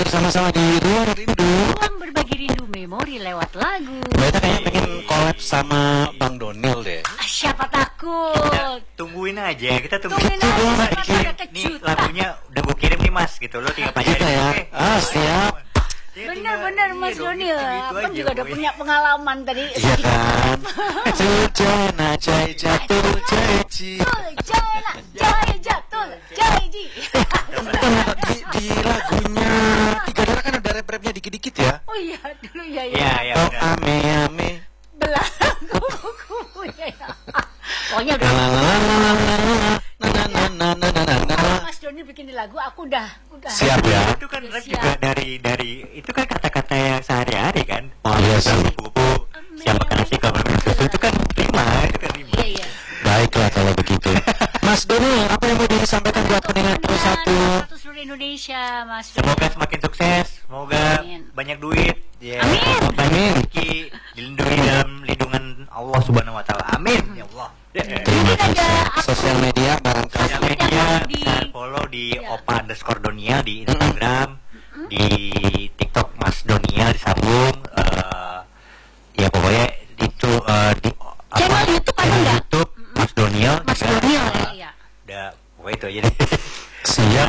bersama-sama di Ruang Rindu. Ruang berbagi rindu memori lewat lagu. Beta kayaknya pengen collab sama Bang Donil deh. Siapa takut? Kita tungguin aja, kita tungguin Tungguin aja, aja. siapa ada Nih kejutan. lagunya udah gue kirim nih mas, gitu lo tinggal Kita pacarin. ya. Oke. Siap. Benar-benar Mas Donil, gitu Abang juga udah punya pengalaman tadi. Iya kan. Jana jai jatuh jai ji. Jana, jaya jatul, jaya ji. Di lagunya Tiga Darah kan ada rap-rapnya dikit-dikit ya. Oh iya, dulu ya. Iya, iya. Oh benar. ame ame. Belakang kuku ya. Pokoknya udah. Mas Doni bikin di lagu, aku udah. Siap ya. Itu kan Udah rap siap. juga dari itu kan kata-kata yang sehari-hari kan. Oh iya sih. Bubuk, siapa makan nasi kalau minum susu itu kan rima, itu kan rima. Iya, iya. Baiklah kalau begitu. Mas Donil, apa yang mau disampaikan buat pendengar satu? Seluruh Indonesia, Mas. Semoga semakin sukses, semoga Amin. banyak duit, ya. Amin. Amin. Rezeki dilindungi dalam lindungan Allah Subhanahu Wa Taala. Amin, ya Allah. Terima kasih. Sosial media barangkali. Sosial media di- bisa follow di Ya. opa_donia di Instagram, di TikTok Mas Donia disambung. Ya pokoknya itu di Channel YouTube ada nggak? YouTube Mas Donil. Mas Donil ya, iya. Udah, pokoknya itu aja deh. Siap.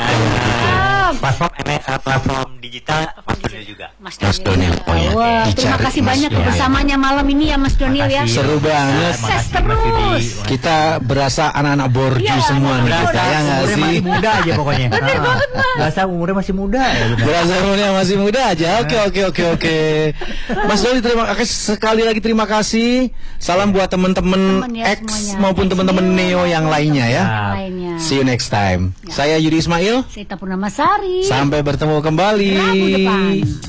Platform digital Mas Donil juga. Mas Mas Donil. Oh ya. Wah, terima Dicari kasih Mas banyak Donil. kebersamaannya malam ini ya Mas Donil ya. Makasih. Seru banget. Sukses terus. Kita berasa anak-anak borju Iya, semua nih anak-anak kita, ya nggak Umurnya sih? masih muda aja pokoknya. Bener banget, Mas. Berasa umurnya masih muda ya. bener. Berasa umurnya masih muda aja. Oke. Mas Doni, terima kasih sekali lagi, terima kasih. Salam buat teman-teman Teman ya X semuanya. maupun teman-teman Neo yang lainnya ya. Yang lainnya. See you next time. Saya Yudi Ismail. Sita Purnamasari. Sampai bertemu kembali. Rabu depan.